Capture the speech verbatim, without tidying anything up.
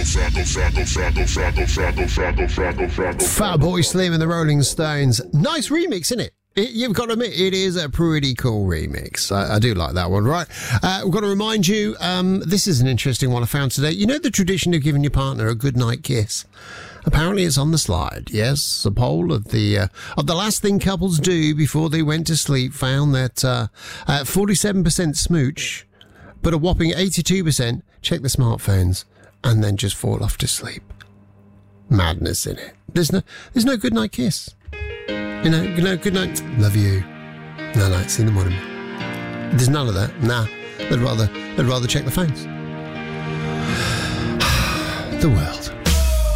Fatboy Slim and the Rolling Stones. Nice remix, isn't it? It, you've got to admit, it is a pretty cool remix. I, I do like that one, right? Uh, we've got to remind you, um, this is an interesting one I found today. You know the tradition of giving your partner a goodnight kiss? Apparently it's on the slide. Yes, a poll of the uh, of the last thing couples do before they went to sleep found that uh, uh, forty-seven percent smooch, but a whopping eighty-two percent check their smartphones and then just fall off to sleep. Madness in it. There's no, there's no goodnight kiss. You know, you know, good night, love you. No, no, see you in the morning. There's none of that. Nah, they'd rather, they'd rather check the phones. The world.